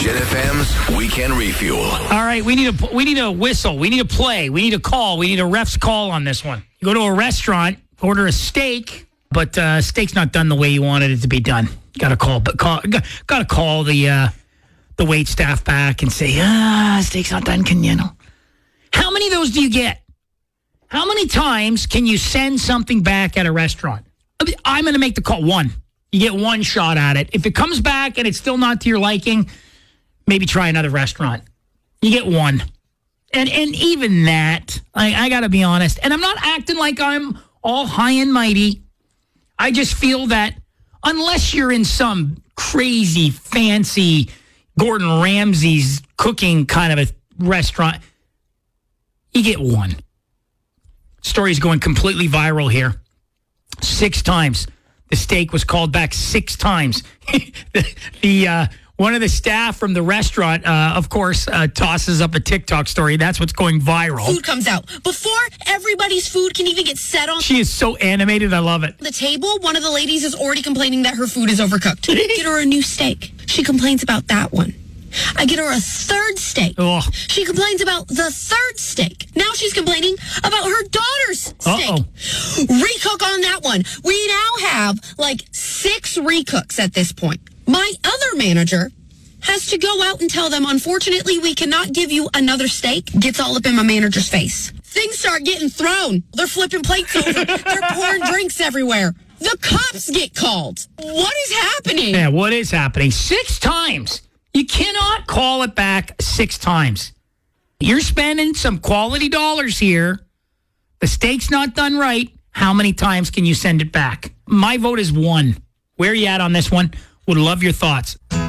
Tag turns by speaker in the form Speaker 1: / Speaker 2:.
Speaker 1: Jet FM's Weekend Refuel.
Speaker 2: All right, we need a whistle. We need a play. We need a call. We need a ref's call on this one. You go to a restaurant, order a steak, but steak's not done the way you wanted it to be done. Got to call the wait staff back and say, steak's not done. Can you know? How many of those do you get? How many times can you send something back at a restaurant? I'm going to make the call. One. You get one shot at it. If it comes back and it's still not to your liking, maybe try another restaurant. You get one. And even that, I got to be honest. And I'm not acting like I'm all high and mighty. I just feel that unless you're in some crazy, fancy Gordon Ramsay's cooking kind of a restaurant, you get one. Story's going completely viral here. 6 times. The steak was called back 6 times. One of the staff from the restaurant, of course, tosses up a TikTok story. That's what's going viral.
Speaker 3: Food comes out. Before everybody's food can even get set on
Speaker 2: She is so animated. I love it.
Speaker 3: the table, one of the ladies is already complaining that her food is overcooked. Get her a new steak. She complains about that one. I get her a 3rd steak.
Speaker 2: Oh.
Speaker 3: She complains about the 3rd steak. Now she's complaining about her daughter's steak. Recook on that one. We now have like 6 recooks at this point. My other manager has to go out and tell them, unfortunately, we cannot give you another steak. Gets all up in my manager's face. Things start getting thrown. They're flipping plates over. They're pouring drinks everywhere. The cops get called. What is happening?
Speaker 2: Yeah, what is happening? 6 times. You cannot call it back 6 times. You're spending some quality dollars here. The steak's not done right. How many times can you send it back? My vote is 1. Where are you at on this one? Would love your thoughts.